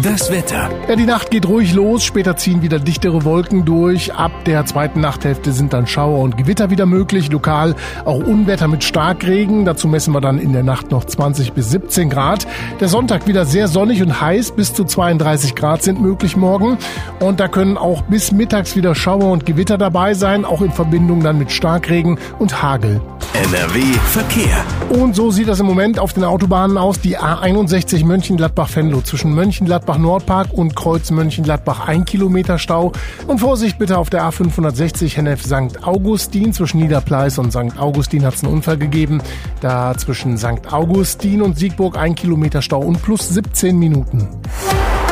Das Wetter. Ja, die Nacht geht ruhig los, später ziehen wieder dichtere Wolken durch. Ab der zweiten Nachthälfte sind dann Schauer und Gewitter wieder möglich, lokal auch Unwetter mit Starkregen. Dazu messen wir dann in der Nacht noch 20 bis 17 Grad. Der Sonntag wieder sehr sonnig und heiß, bis zu 32 Grad sind möglich morgen. Und da können auch bis mittags wieder Schauer und Gewitter dabei sein, auch in Verbindung dann mit Starkregen und Hagel. NRW Verkehr. Und so sieht das im Moment auf den Autobahnen aus. Die A61 Mönchengladbach-Venlo zwischen Mönchengladbach-Nordpark und Kreuz Mönchengladbach 1 Kilometer Stau. Und Vorsicht bitte auf der A560 Hennef-St. Augustin. Zwischen Niederpleis und St. Augustin hat es einen Unfall gegeben. Da zwischen St. Augustin und Siegburg 1 Kilometer Stau und plus 17 Minuten.